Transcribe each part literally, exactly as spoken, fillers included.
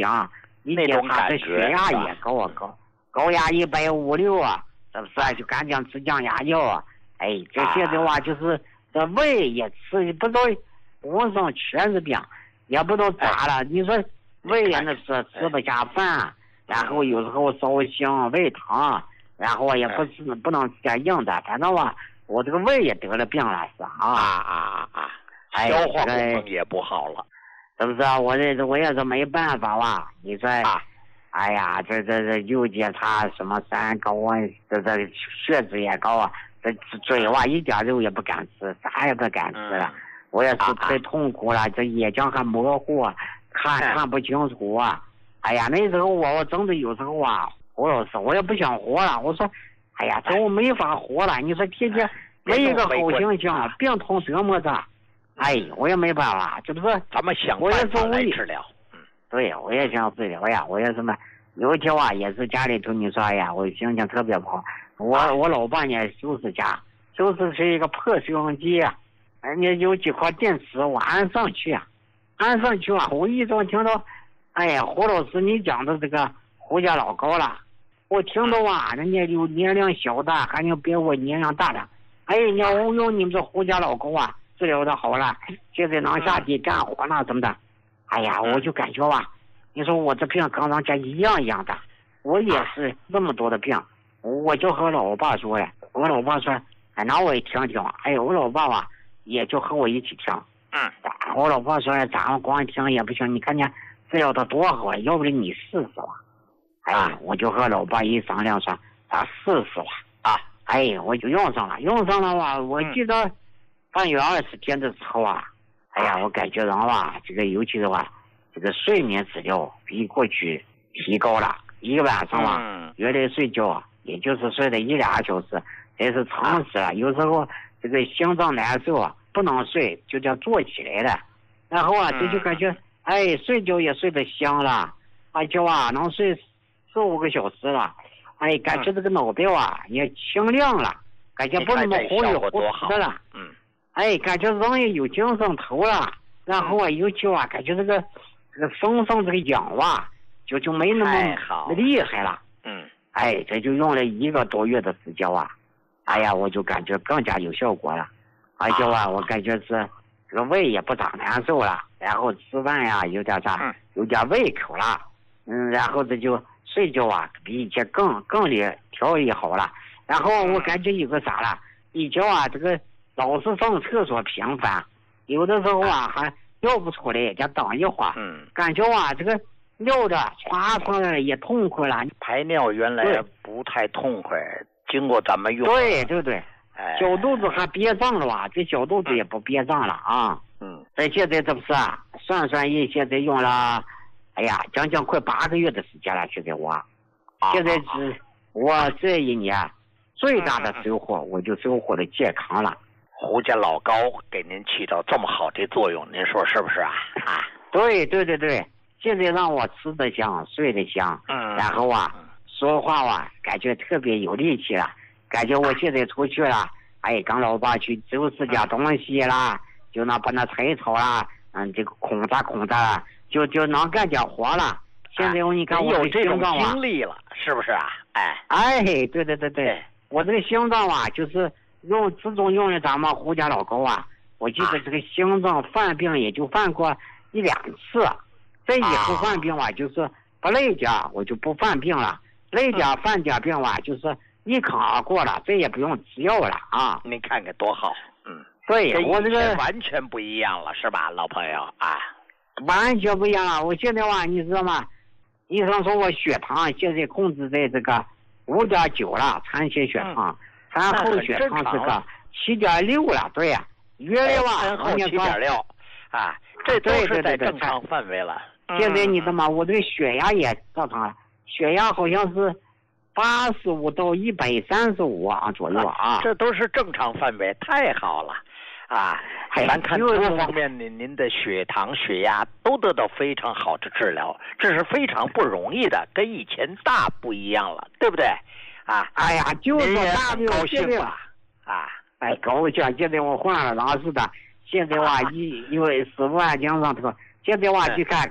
想，一检查这血压也高啊高，高压一百五六啊，是不是？就赶紧吃降压药啊。哎，这现在话就是这胃也吃不知道，浑身全是病，也不知道咋了。你说胃也那是吃不下饭，然后有时候烧心、胃疼，然后也不是不能吃点硬的，反正吧，我这个胃也得了病了，是啊啊啊啊！消化功能也不好了， 是不是啊？我这我也是没办法哇。你说， 啊、 哎呀，这这这又检查什么三高啊，这这血脂也高啊，这嘴哇一点肉也不敢吃，啥也不敢吃了。嗯、我也是太痛苦了，啊、这眼睛还模糊，看看不清楚啊。哎呀，那时候我我真的有时候啊，我老是我也不想活了。我说，哎呀，这我没法活了。你说天天没一个好形象，病痛折磨着。哎，我也没办法，这不是咱们想办法来治疗。 嗯，对，我也想治疗呀，我也什么，有一天啊，也是家里头你说，哎呀，我心情特别不好，我我老伴呢收拾家，收拾是一个破收音机啊，人家有几块电池，我安上去啊，安上去啊，我一直听到，哎呀，胡老师你讲的这个胡家老高了，我听到啊，人家有年龄小的，还有比我年龄大的，哎，你要用你们这胡家老高啊。治疗的好了，现在能下地干活了怎么的？哎呀，我就感觉吧，你说我这病跟人家一样一样的，我也是那么多的病，我就和老爸说呀，我老爸说，哎，那我也听听，哎，我老爸吧也就和我一起听， 嗯， 我老爸说，咱们光听也不行，你看见治疗的多好，要不然你试试吧。哎，我就和老爸一商量说，咱试试吧。 啊， 哎，我就用上了，用上了吧，我记得。嗯半月二十天的时候啊，哎呀，我感觉人吧，这个尤其是吧，这个睡眠质量比过去提高了。一个晚上啊，原来睡觉也就是睡了一俩小时，这是常识了。有时候这个心脏难受啊，不能睡，就叫坐起来了。然后啊，这就感觉哎，睡觉也睡得香了，而且啊，能睡四五个小时了。哎，感觉这个脑袋啊也清亮了，感觉不那么糊里糊涂的了。 嗯。 哎，感觉人也有精神头了，然后啊，尤其啊，感觉这个这个身上这个痒啊，就就没那么厉害了。 嗯， 哎，这就用了一个多月的时间啊，哎呀，我就感觉更加有效果了，而且啊，我感觉是这个胃也不咋难受了，然后吃饭呀有点啥，有点胃口了，嗯，然后这就睡觉啊比以前更更理调理好了，然后我感觉有个啥了，以前啊这个。老是上厕所频繁，有的时候啊还尿不出来，也等一会儿。 嗯，感觉啊这个尿的唰出来也痛快了。 排尿原来不太痛快，经过咱们用。 对对对， 哎， 小肚子还憋胀了吧？这小肚子也不憋胀了啊。 嗯， 这现在这不是啊？算算一，现在用了，哎呀，将近快八个月的时间了。现在我， 啊、 现在是我这一年最大的收获，嗯、我就收获了健康了。 胡家老高给您起到这么好的作用，您说是不是啊？啊， 对对对对，现在让我吃得香，睡得香， 嗯， 然后啊，说话啊，感觉特别有力气了，感觉我现在出去了，哎，跟老爸去收拾点东西啦，嗯、就能把那柴草啦，嗯，这个空着空着了，就就能干点活了。现在我你看我有这种经历了，是不是啊？哎哎，对对对对，我这个心脏啊，就是。用自从用了咱们胡家老高啊，我记得这个心脏犯病也就犯过一两次，这以后犯病啊，就是不累点我就不犯病了，累点犯点病啊，就是一坎而过了，这也不用吃药了啊。 您看看多好，嗯， 对我这个完全不一样了，是吧，老朋友啊？ 完全不一样了。我现在话你知道吗？医生说我血糖现在控制在这个五点九了，残血血糖。嗯餐后血糖是个七点六了，对呀、啊，原来吧， 餐后七点六，啊，这都是在正常范围了。 现在你知道吗？我这个血压也正常了，血压好像是八十五到一百三十五啊左右啊， 这都是正常范围，太好了，啊，咱看各方面您您的血糖、血压都得到非常好的治疗，这是非常不容易的，跟以前大不一样了，对不对？啊， 哎呀，就是大不高兴了啊！ 哎，高兴！现在我换了人似的，现在哇，一因为十万斤上头，现在哇去看给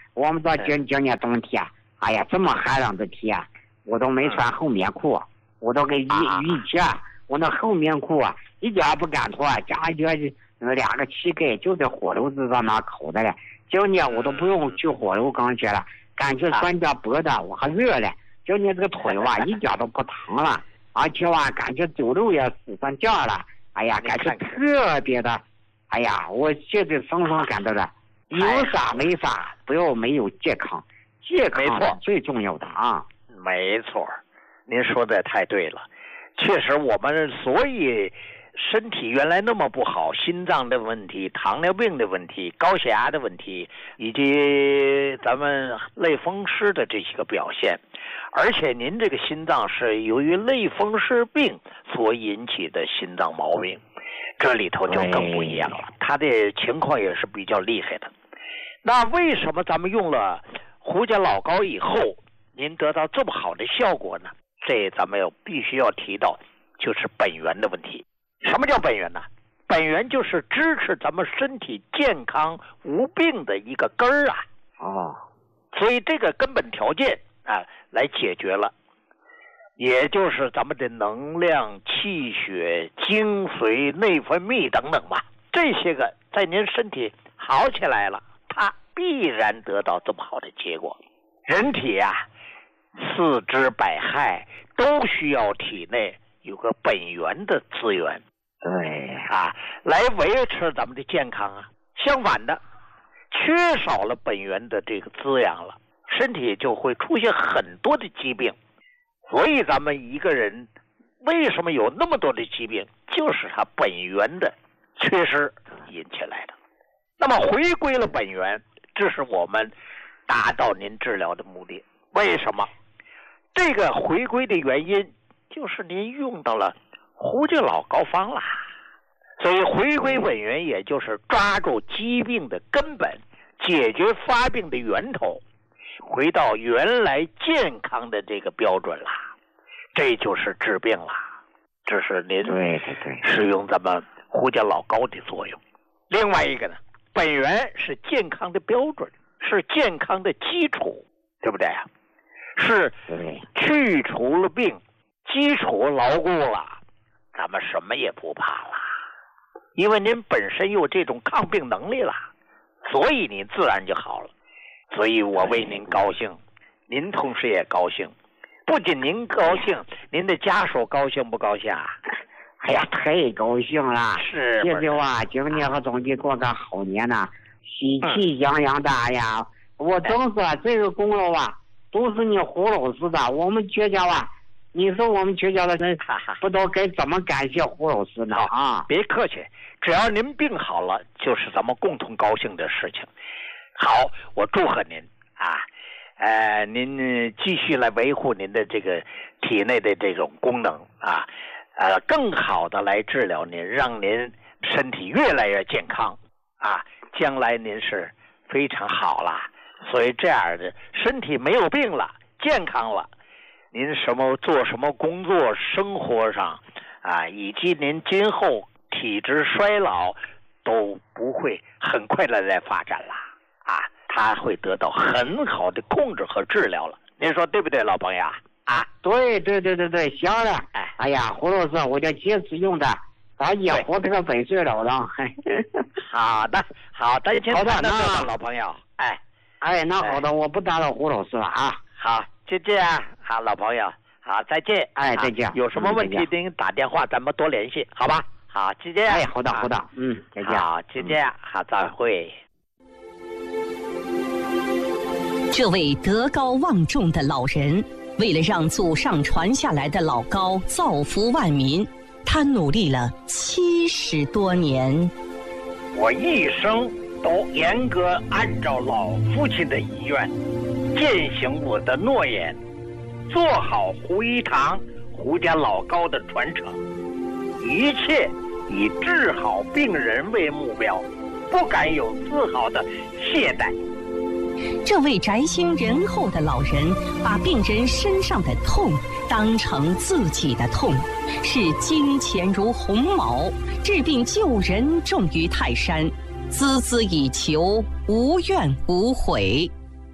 我们到今今年冬天，哎呀，这么寒冷的天，我都没穿厚棉裤，我都给雨雨鞋，我那厚棉裤啊，一点不敢脱，加一点两个膝盖就在火炉子上那口的了。今年我都不用去火炉缸去了，感觉酸点薄的，我还热了。今年这个腿哇，一点都不疼了，而且哇，感觉走路也使上劲了。哎呀，感觉特别的，哎呀，我现在深深感到了，有啥没啥，不要没有健康，健康是最重要的啊。 没错，您说的太对了，确实我们所以身体原来那么不好，心脏的问题、糖尿病的问题、高血压的问题，以及咱们类风湿的这些个表现，而且您这个心脏是由于类风湿病所引起的心脏毛病，这里头就更不一样了，他的情况也是比较厉害的。那为什么咱们用了胡家老膏以后，您得到这么好的效果呢？这咱们要必须要提到，就是本源的问题。什么叫本源呢？本源就是支持咱们身体健康无病的一个根儿啊。 哦， 所以这个根本条件啊，来解决了，也就是咱们的能量、气血、精髓、内分泌等等吧，这些个在您身体好起来了，它必然得到这么好的结果。人体啊，四肢百骸都需要体内有个本源的资源。 对啊，来维持咱们的健康啊。相反的，缺少了本源的这个滋养了，身体就会出现很多的疾病。所以咱们一个人为什么有那么多的疾病，就是他本源的缺失引起来的。那么回归了本源，这是我们达到您治疗的目的。为什么？这个回归的原因就是您用到了胡家老膏方啦。所以回归本源，也就是抓住疾病的根本，解决发病的源头，回到原来健康的这个标准啦，这就是治病啦。这是您使用咱们胡家老膏的作用。另外一个呢，本源是健康的标准，是健康的基础，对不对啊？是去除了病，基础牢固了，咱们什么也不怕了。因为您本身有这种抗病能力了，所以你自然就好了。所以我为您高兴，您同时也高兴。不仅您高兴，您的家属高兴不高兴啊？ 哎呀，太高兴了！ 是， 这句话今年和总计过个好年呢，喜气洋洋的呀！我总说这个功劳啊，都是你胡老师的。我们全家啊，你说我们全家的人不知道该怎么感谢胡老师呢啊！ 别客气，只要您病好了，就是咱们共同高兴的事情。好，我祝贺您啊！呃，您继续来维护您的这个体内的这种功能啊，呃，更好的来治疗您，让您身体越来越健康啊！将来您是非常好了，所以这样的身体没有病了，健康了，您什么做什么工作、生活上啊，以及您今后体质衰老都不会很快的来发展了啊，它会得到很好的控制和治疗了。您说对不对，老朋友啊？ 对对对对对，行了。哎，哎呀，胡老师，我就坚持用的，咱也活这个百岁老了。 好的，好的， 好的， 那老朋友，哎， 哎，那好的，哎、我不打扰胡老师了啊。 好，就这样，好，老朋友，好，再见。 哎，再见。 有什么问题您打电话，咱们多联系，好吧？好，就这样。 哎，好的，好的，嗯，再见。 好，就这样，好，再会。 这位德高望重的老人，为了让祖上传下来的老膏造福万民，他努力了七十多年。 我一生都严格按照老父亲的遗愿，践行我的诺言，做好胡一堂胡家老膏的传承，一切以治好病人为目标，不敢有丝毫的懈怠。 这位宅心仁厚的老人，把病人身上的痛当成自己的痛，视金钱如鸿毛，治病救人重于泰山，孜孜以求，无怨无悔。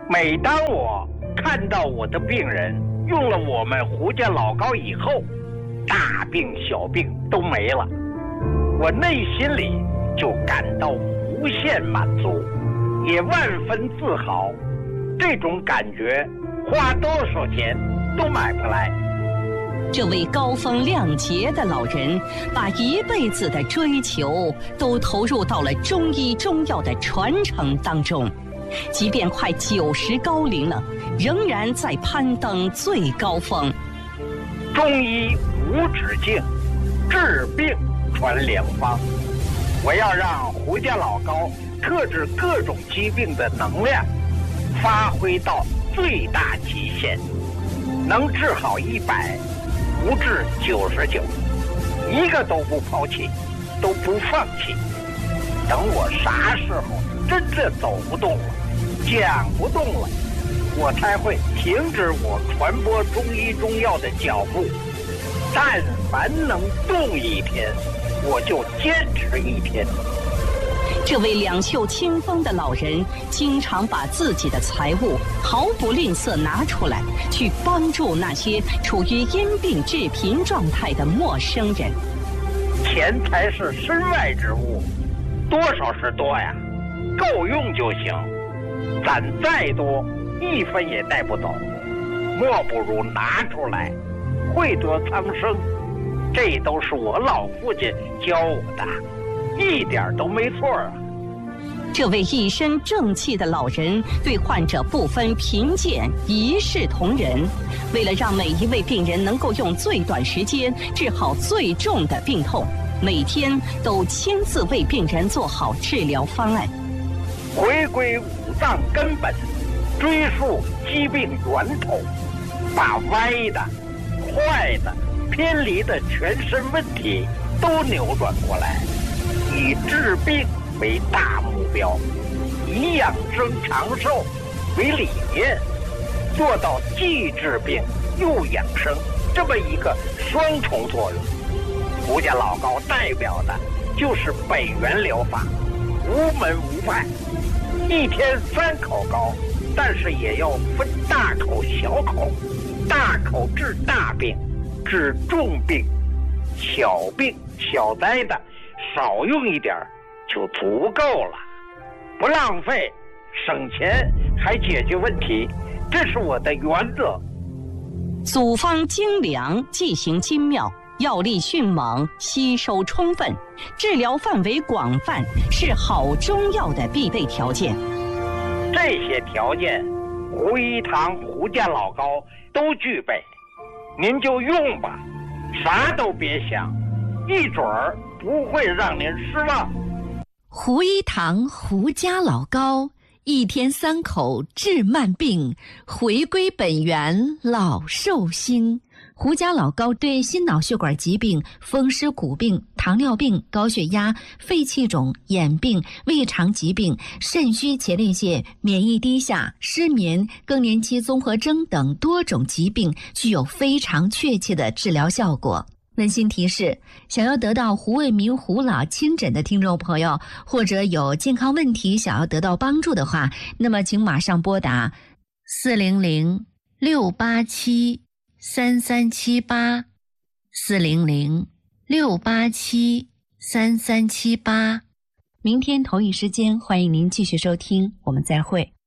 每当我看到我的病人用了我们胡家老膏以后，大病小病都没了，我内心里就感到无限满足，也万分自豪。这种感觉花多少钱都买不来。 这位高风亮节的老人，把一辈子的追求都投入到了中医中药的传承当中，即便快九十高龄了，仍然在攀登最高峰。 中医无止境，治病传良方。我要让胡家老膏克制各种疾病的能量发挥到最大极限，能治好一百，不治九十九，一个都不抛弃，都不放弃。等我啥时候真正走不动了，讲不动了，我才会停止我传播中医中药的脚步。但凡能动一天，我就坚持一天。 这位两袖清风的老人，经常把自己的财物毫不吝啬拿出来，去帮助那些处于因病致贫状态的陌生人。 钱财是身外之物，多少是多呀，够用就行。攒再多，一分也带不走，莫不如拿出来，惠泽苍生。这都是我老父亲教我的，一点都没错啊。 这位一身正气的老人对患者不分贫贱，一视同仁。为了让每一位病人能够用最短时间治好最重的病痛，每天都亲自为病人做好治疗方案。 回归五脏根本，追溯疾病源头，把歪的、坏的、偏离的全身问题都扭转过来，以治病为大目标，以养生长寿为理念，做到既治病又养生这么一个双重作用。胡家老膏代表的就是北元疗法，无门无派，一天三口膏，但是也要分大口小口，大口治大病，治重病，小病小灾的少用一点就足够了，不浪费，省钱还解决问题，这是我的原则。 组方精良，剂型精妙，药力迅猛，吸收充分，治疗范围广泛，是好中药的必备条件。 这些条件，胡一堂胡家老膏都具备，您就用吧，啥都别想，一准儿不会让您失望。 胡一堂胡家老膏，一天三口治慢病，回归本源老寿星。胡家老膏对心脑血管疾病、风湿骨病、糖尿病、高血压、肺气肿、眼病、胃肠疾病、肾虚前列腺、免疫低下、失眠、更年期综合征等多种疾病具有非常确切的治疗效果。温馨提示：想要得到胡卫民胡老亲诊的听众朋友，或者有健康问题想要得到帮助的话，那么请马上拨打四零零六八七三三七八，四零零六八七三三七八。明天同一时间，欢迎您继续收听，我们再会。